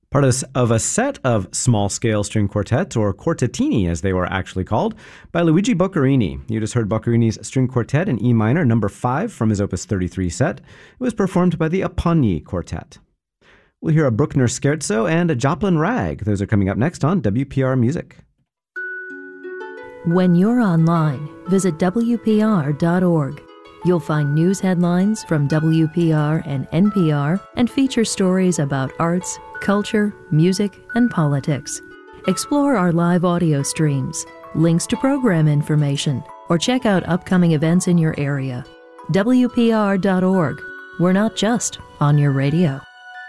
Part of a set of small-scale string quartets, or quartetini as they were actually called, by Luigi Boccherini. You just heard Boccherini's String Quartet in E minor, number 5 from his Opus 33 set. It was performed by the Apogni Quartet. We'll hear a Bruckner Scherzo and a Joplin Rag. Those are coming up next on WPR Music. When you're online, visit WPR.org. You'll find news headlines from WPR and NPR and feature stories about arts, culture, music, and politics. Explore our live audio streams, links to program information, or check out upcoming events in your area. WPR.org. We're not just on your radio.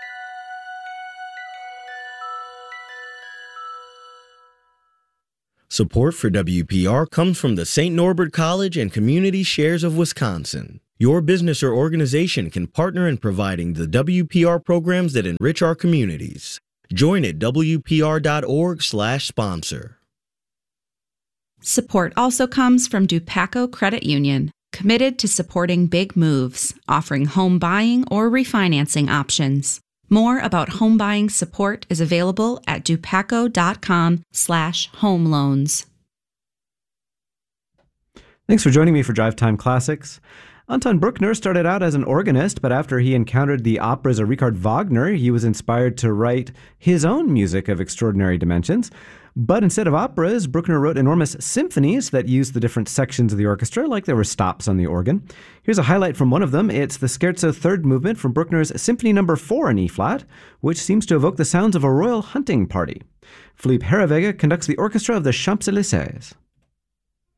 Support for WPR comes from the St. Norbert College and Community Shares of Wisconsin. Your business or organization can partner in providing the WPR programs that enrich our communities. Join at WPR.org/sponsor. Support also comes from Dupaco Credit Union, committed to supporting big moves, offering home buying or refinancing options. More about home buying support is available at dupaco.com/home loans. Thanks for joining me for Drive Time Classics. Anton Bruckner started out as an organist, but after he encountered the operas of Richard Wagner, he was inspired to write his own music of extraordinary dimensions. But instead of operas, Bruckner wrote enormous symphonies that used the different sections of the orchestra like there were stops on the organ. Here's a highlight from one of them. It's the Scherzo third movement from Bruckner's Symphony No. 4 in E-flat, which seems to evoke the sounds of a royal hunting party. Philippe Herreweghe conducts the orchestra of the Champs-Élysées.